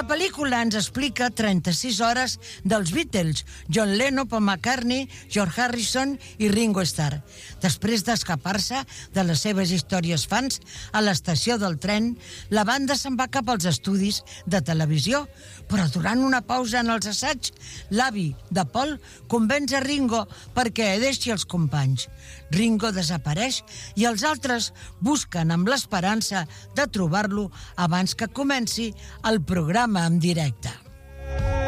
pel·lícula ens explica 36 hores dels Beatles, John Lennon, Paul McCartney, George Harrison i Ringo Starr. Després d'escapar-se de les seves històries fans, a l'estació del tren, la banda se'n va cap als estudis de televisió, però durant una pausa en els assaigs, l'avi de Paul convenç a Ringo perquè deixi els companys. Ringo desapareix i els altres busquen amb l'esperança de trobar-lo abans que comenci el programa en directe.